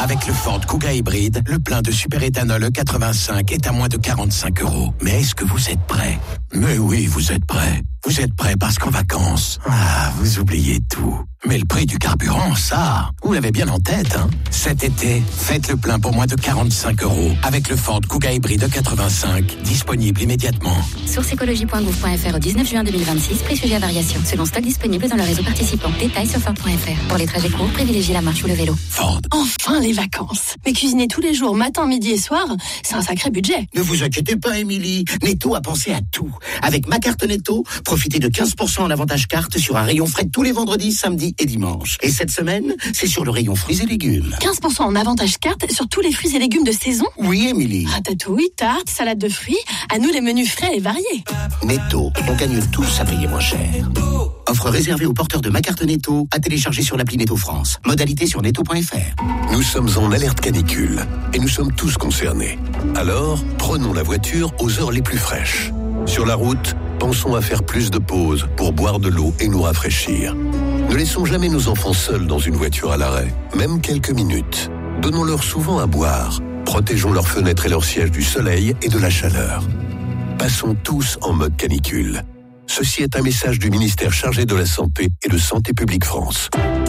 Avec le Ford Kuga hybride, le plein de superéthanol E85 est à moins de 45 €. Mais est-ce que vous êtes prêts ? Mais oui, vous êtes prêts. Vous êtes prêts parce qu'en vacances, vous oubliez tout. Mais le prix du carburant, ça, vous l'avez bien en tête, hein ? Cet été, faites le plein pour moins de 45 € avec le Ford Kuga hybride E85, disponible immédiatement. Source écologie.gouv.fr au 19 juin 2026, prix sujet à variation, selon stock disponible dans le réseau participant. Détails sur Ford.fr. Pour les trajets courts, privilégiez la marche ou le vélo. Ford. Enfin les vacances. Mais cuisiner tous les jours, matin, midi et soir, c'est un sacré budget. Ne vous inquiétez pas, Émilie. Netto a pensé à tout. Avec ma carte Netto, profitez de 15% en avantage carte sur un rayon frais tous les vendredis, samedis et dimanches. Et cette semaine, c'est sur le rayon fruits et légumes. 15% en avantage carte sur tous les fruits et légumes de saison. Oui, Émilie. Ratatouille, tartes, salade de fruits, à nous les menus frais et variés. Netto, on gagne tous à payer moins cher. Offre réservée aux porteurs de ma carte Netto, à télécharger sur l'appli Netto France. Modalité sur netto.fr. Nous sommes en alerte canicule et nous sommes tous concernés. Alors, prenons la voiture aux heures les plus fraîches. Sur la route, pensons à faire plus de pauses pour boire de l'eau et nous rafraîchir. Ne laissons jamais nos enfants seuls dans une voiture à l'arrêt, même quelques minutes. Donnons-leur souvent à boire. Protégeons leurs fenêtres et leurs sièges du soleil et de la chaleur. Passons tous en mode canicule. Ceci est un message du ministère chargé de la Santé et de Santé publique France.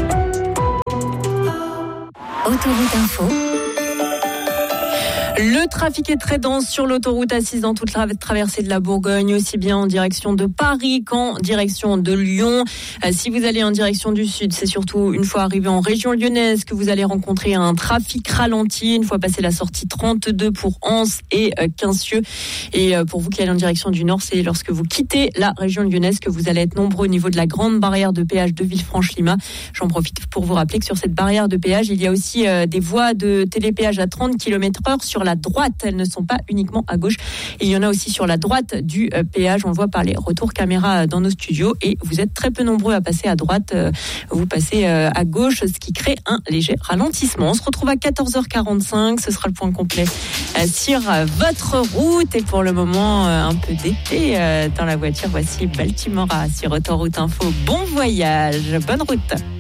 Autoroute Info. Le trafic est très dense sur l'autoroute A6 dans toute la traversée de la Bourgogne, aussi bien en direction de Paris qu'en direction de Lyon. Si vous allez en direction du sud, c'est surtout une fois arrivé en région lyonnaise que vous allez rencontrer un trafic ralenti, une fois passé la sortie 32 pour Anse et Quincieux. Et pour vous qui allez en direction du nord, c'est lorsque vous quittez la région lyonnaise que vous allez être nombreux au niveau de la grande barrière de péage de Villefranche-Lima. J'en profite pour vous rappeler que sur cette barrière de péage, il y a aussi des voies de télépéage à 30 km/h sur la droite. Elles ne sont pas uniquement à gauche. Et il y en a aussi sur la droite du péage. On le voit par les retours caméra dans nos studios. Et vous êtes très peu nombreux à passer à droite. Vous passez à gauche, ce qui crée un léger ralentissement. On se retrouve à 14h45. Ce sera le point complet sur votre route. Et pour le moment, un peu d'été dans la voiture. Voici Baltimora sur Autoroute Info. Bon voyage, bonne route.